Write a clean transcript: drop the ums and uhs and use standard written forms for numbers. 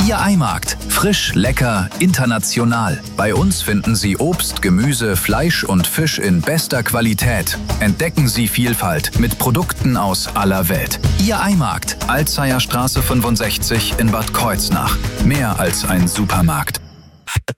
Ihr i-Markt. Frisch, lecker, international. Bei uns finden Sie Obst, Gemüse, Fleisch und Fisch in bester Qualität. Entdecken Sie Vielfalt mit Produkten aus aller Welt. Ihr i-Markt. Alzeyerstraße 65 in Bad Kreuznach. Mehr als ein Supermarkt.